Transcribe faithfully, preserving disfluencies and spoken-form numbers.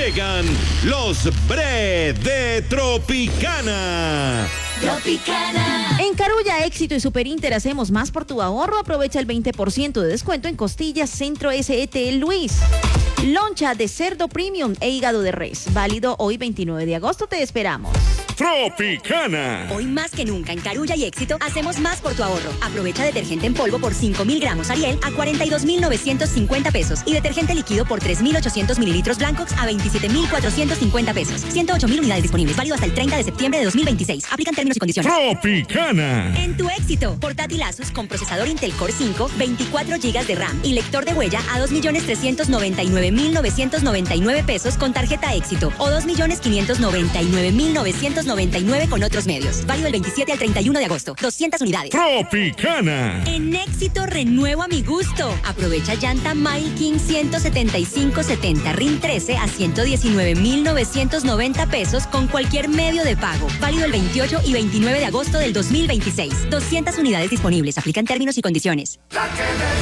Llegan los Bre de Tropicana. Tropicana. En Carulla, Éxito y Super Inter hacemos más por tu ahorro. Aprovecha el veinte por ciento de descuento en costillas Centro S E T Luis. Loncha de cerdo premium e hígado de res. Válido hoy veintinueve de agosto. Te esperamos. Tropicana. Hoy más que nunca en Carulla y Éxito hacemos más por tu ahorro. Aprovecha detergente en polvo por cinco mil gramos Ariel a cuarenta y dos mil novecientos cincuenta pesos y detergente líquido por tres mil ochocientos mililitros blancos a veintisiete mil cuatrocientos cincuenta pesos. ciento ocho mil unidades disponibles. Válido hasta el treinta de septiembre de dos mil veintiséis. Aplican términos y condiciones. Tropicana. En tu Éxito, portátil Asus con procesador Intel Core cinco, veinticuatro gigas de RAM y lector de huella a dos millones trescientos noventa y nueve mil novecientos noventa y nueve pesos con tarjeta Éxito o dos millones quinientos noventa y nueve mil novecientos noventa y nueve con otros medios. Válido del veintisiete al treinta y uno de agosto. doscientas unidades. Tropicana. En Éxito renuevo a mi gusto. Aprovecha llanta Mile King ciento setenta y cinco setenta R I M trece a ciento diecinueve mil novecientos noventa pesos con cualquier medio de pago. Válido el veintiocho y veintinueve de agosto del dos mil veintiséis. doscientas unidades disponibles. Aplican términos y condiciones.